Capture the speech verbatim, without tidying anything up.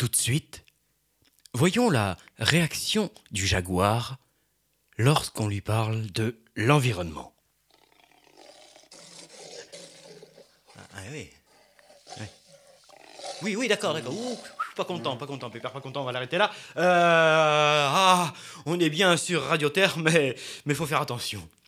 Tout de suite, voyons la réaction du jaguar lorsqu'on lui parle de l'environnement. Ah, ah oui. Oui, oui, oui, d'accord, d'accord. Ouh, pas content, pas content, Pépère, pas content, on va l'arrêter là. Euh, ah, on est bien sur Radio Terre, mais il faut faire attention.